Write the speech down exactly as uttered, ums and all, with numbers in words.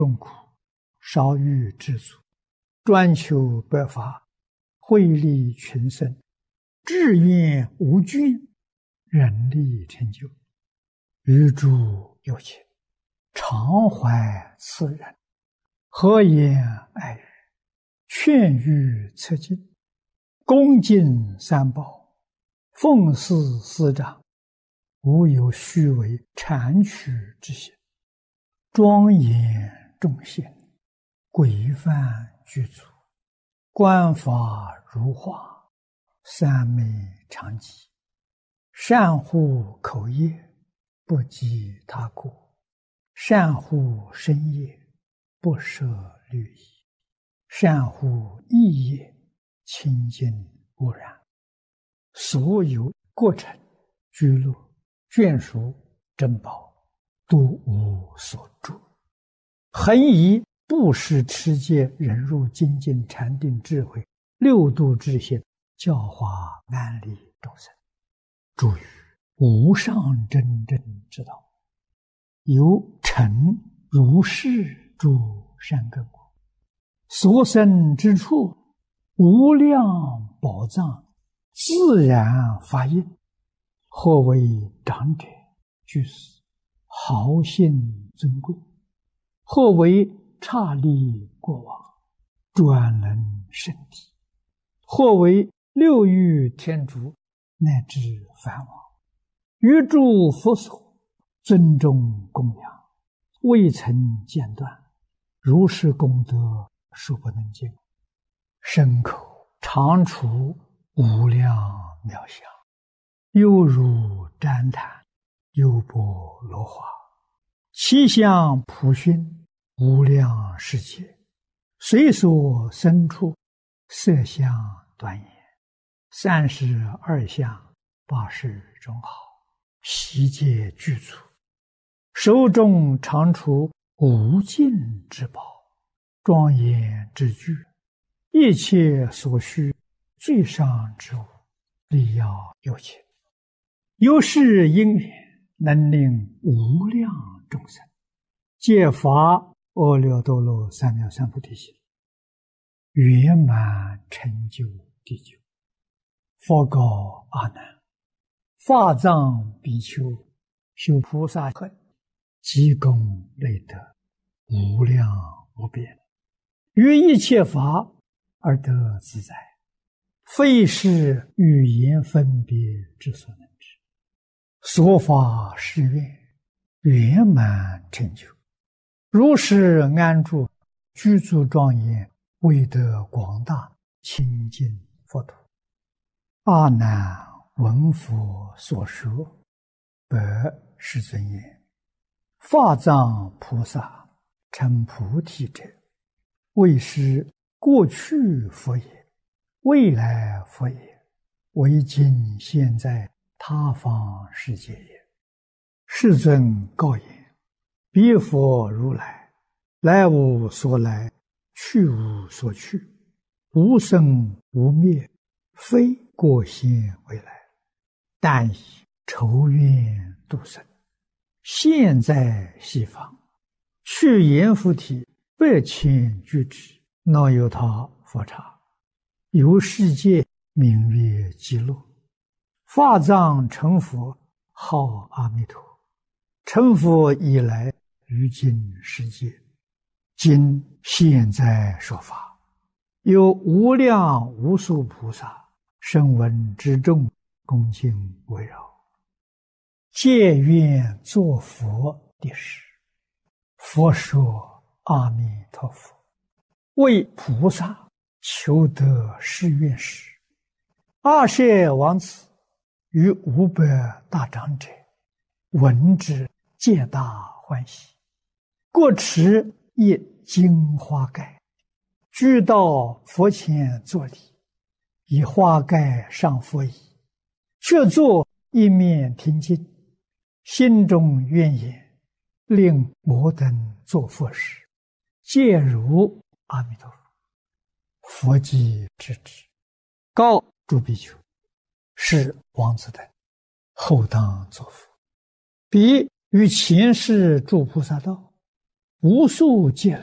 众苦，少欲知足，专求白法，惠利群生，志愿无倦，人力成就，于诸有情，常怀慈仁，和颜爱语，劝喻策进，恭敬三宝，奉事师长，无有虚伪谄曲之心，庄严众贤，规范具足，观法如画，三昧常寂，善护口业，不及他过，善护身业，不舍律仪，善护意业，清净无染，所有过程、居乐、眷属、珍宝，都无所住。恒以布施、持戒、忍辱、精进、禅定、智慧六度之心，教化安利众生，助于无上真正之道，由成如是诸善根果，所生之处，无量宝藏自然发应，或为长者居士，豪信尊贵，或为刹利国王，专能圣体，或为六欲天竺，乃至梵王，于诸佛所尊重供养，未曾间断，如是功德数不能尽，身口常处无量妙相，犹如旃檀，优波罗花，其相普熏，无量世界，随所生处，色相端严，三十二相，八十种好，悉皆具足，手中常处无尽之宝，庄严之具，一切所需最上之物，力要有情，由是因缘，能令无量众生皆发阿耨多罗三藐三菩提心，圆满成就地久。佛告阿难：法藏比丘修菩萨恨，积功累德，无量无边，于一切法而得自在，非是语言分别之所能知。所发誓愿，圆满成就，如是安住，居住庄严，为得广大清净佛土。阿难闻佛所说，白世尊言：法藏菩萨成菩提者，为是过去佛也，未来佛也，为今现在他方世界也。世尊告言：彼佛如来，来无所来，去无所去，无生无灭，非过现未来，但以筹愿度生，现在西方，去阎浮提百千俱胝，若有他佛刹，由世界名曰极乐。法藏成佛，号阿弥陀。成佛以来，于今世界，今现在说法，有无量无数菩萨声闻之众，恭敬围绕，皆愿作佛的事。佛说：阿弥陀佛，为菩萨求得誓愿时，阿舍王子与五百大长者闻之，皆大欢喜，各持一金花盖，俱到佛前作礼，以花盖上佛椅，却坐一面听经，心中愿言：令摩等作佛时，皆如阿弥陀佛。佛即知之，告诸比丘：是王子等后当作佛。彼于前世诸菩萨道： 无数劫